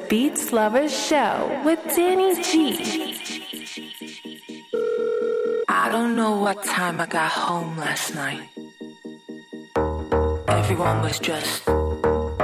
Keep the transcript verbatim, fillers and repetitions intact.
Beats Lovers Show with Danny G. I don't know what time I got home last night. Everyone was just